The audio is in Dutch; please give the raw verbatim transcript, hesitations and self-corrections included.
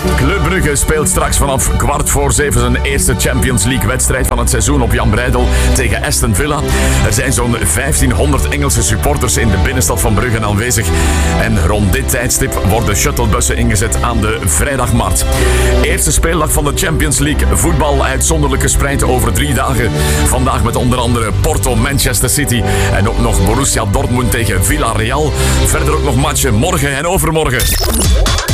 Club Brugge speelt straks vanaf kwart voor zeven zijn eerste Champions League wedstrijd van het seizoen op Jan Breidel tegen Aston Villa. Er zijn zo'n vijftienhonderd Engelse supporters in de binnenstad van Brugge aanwezig. En rond dit tijdstip worden shuttlebussen ingezet aan de vrijdagmarkt. Eerste speeldag van de Champions League. Voetbal uitzonderlijk gespreid over drie dagen. Vandaag met onder andere Porto, Manchester City en ook nog Borussia Dortmund tegen Villarreal. Verder ook nog matchen morgen en overmorgen.